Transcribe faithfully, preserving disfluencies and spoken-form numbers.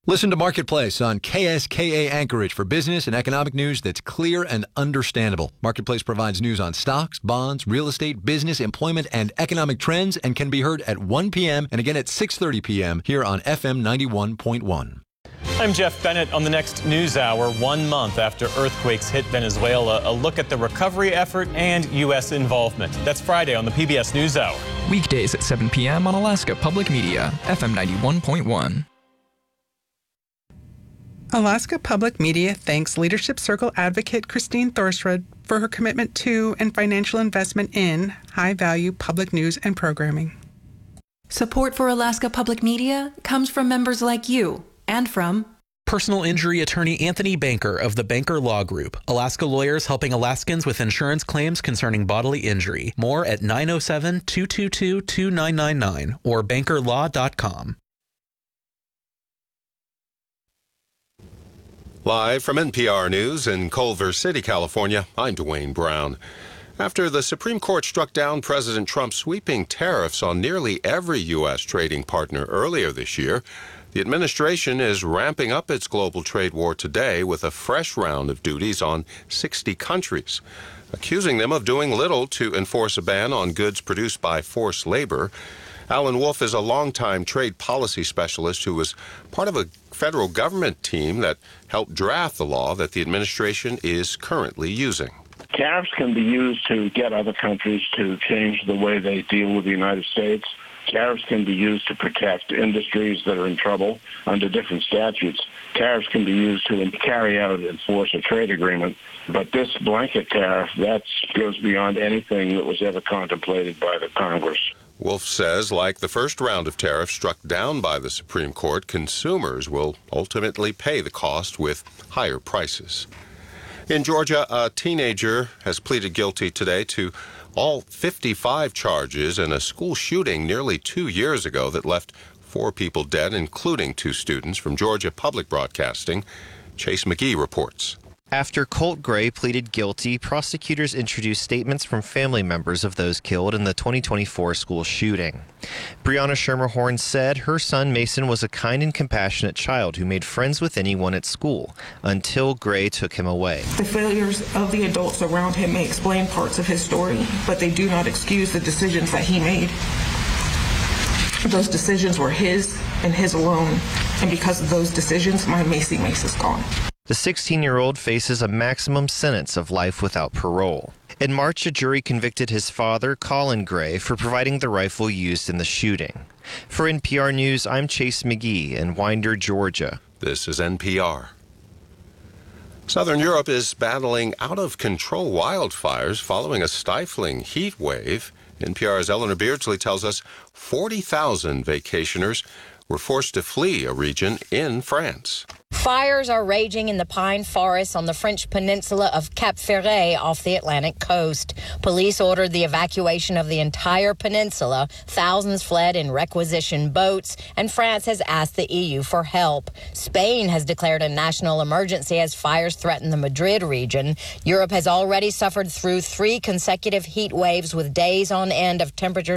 Listen to Marketplace on K S K A Anchorage for business and economic news that's clear and understandable. Marketplace provides news on stocks, bonds, real estate, business, employment, and economic trends and can be heard at one p.m. and again at six thirty p.m. here on F M ninety-one point one. I'm Jeff Bennett on the next News Hour. One month after earthquakes hit Venezuela, a look at the recovery effort and U S involvement. That's Friday on the P B S News Hour. Weekdays at seven p.m. on Alaska Public Media, F M ninety-one point one. Alaska Public Media thanks Leadership Circle advocate Christine Thorsrud for her commitment to and financial investment in high-value public news and programming. Support for Alaska Public Media comes from members like you and from personal injury attorney Anthony Banker of the Banker Law Group. Alaska lawyers helping Alaskans with insurance claims concerning bodily injury. More at nine oh seven, two two two, two nine nine nine or banker law dot com. Live from N P R News in Culver City, California, I'm Dwayne Brown. After the Supreme Court struck down President Trump's sweeping tariffs on nearly every U S trading partner earlier this year, the administration is ramping up its global trade war today with a fresh round of duties on sixty countries, accusing them of doing little to enforce a ban on goods produced by forced labor. Alan Wolf is a longtime trade policy specialist who was part of a federal government team that helped draft the law that the administration is currently using. Tariffs can be used to get other countries to change the way they deal with the United States. Tariffs can be used to protect industries that are in trouble under different statutes. Tariffs can be used to carry out and enforce a trade agreement. But this blanket tariff, that goes beyond anything that was ever contemplated by the Congress. Wolf says, like the first round of tariffs struck down by the Supreme Court, consumers will ultimately pay the cost with higher prices. In Georgia, a teenager has pleaded guilty today to all fifty-five charges in a school shooting nearly two years ago that left four people dead, including two students. From Georgia Public Broadcasting, Chase McGee reports. After Colt Gray pleaded guilty, prosecutors introduced statements from family members of those killed in the twenty twenty-four school shooting. Brianna Schermerhorn said her son Mason was a kind and compassionate child who made friends with anyone at school until Gray took him away. The failures of the adults around him may explain parts of his story, but they do not excuse the decisions that he made. Those decisions were his and his alone, and because of those decisions, my Macy Mace is gone. The sixteen-year-old faces a maximum sentence of life without parole. In March, a jury convicted his father, Colin Gray, for providing the rifle used in the shooting. For N P R News, I'm Chase McGee in Winder, Georgia. This is N P R. Southern Europe is battling out-of-control wildfires following a stifling heat wave. N P R's Eleanor Beardsley tells us forty thousand vacationers were forced to flee a region in France. Fires are raging in the pine forests on the French peninsula of Cap Ferret off the Atlantic coast. Police ordered the evacuation of the entire peninsula. Thousands fled in requisition boats, and France has asked the E U for help. Spain has declared a national emergency as fires threaten the Madrid region. Europe has already suffered through three consecutive heat waves with days on end of temperatures